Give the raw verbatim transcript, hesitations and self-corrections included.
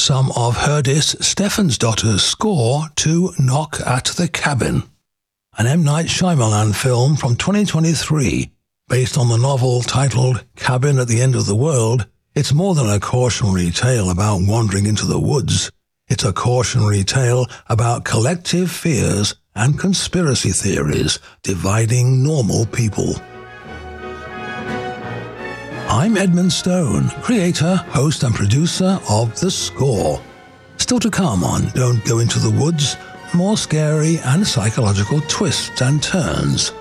some of Herdis Stephansdottir's score to Knock at the Cabin, an M. Night Shyamalan film from twenty twenty-three. Based on the novel titled Cabin at the End of the World. It's more than a cautionary tale about wandering into the woods. It's a cautionary tale about collective fears and conspiracy theories dividing normal people. I'm Edmund Stone, creator, host and producer of The Score. Still to come on Don't Go Into the Woods, more scary and psychological twists and turns.